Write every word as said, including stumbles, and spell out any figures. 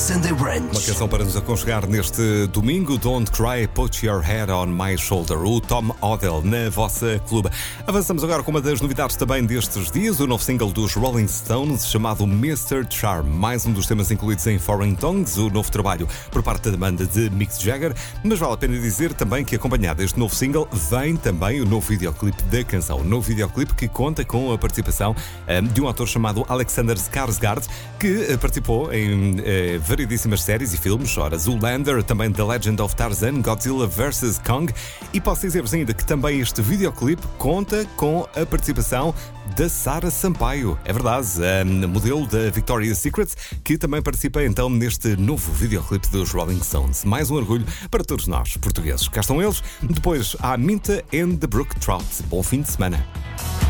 Sunday Brunch. Uma canção para nos aconchegar neste domingo. Don't Cry, Put Your Head on My Shoulder. O Tom Odell na vossa clube. Avançamos agora com uma das novidades também destes dias. O novo single dos Rolling Stones, chamado mister Charm. Mais um dos temas incluídos em Foreign Tongues, o novo trabalho por parte da banda de Mick Jagger. Mas vale a pena dizer também que, acompanhado deste novo single, vem também o novo videoclipe da canção. O novo videoclipe que conta com a participação um, de um ator chamado Alexander Skarsgård, que uh, participou em uh, variedíssimas séries e filmes, ora Zoolander, também The Legend of Tarzan, Godzilla versus. Kong, e posso dizer-vos ainda que também este videoclipe conta com a participação da Sara Sampaio. É verdade, a modelo da Victoria's Secret, que também participa então neste novo videoclipe dos Rolling Stones. Mais um orgulho para todos nós, portugueses. Cá estão eles. Depois há Minta and the Brook Trout. Bom fim de semana.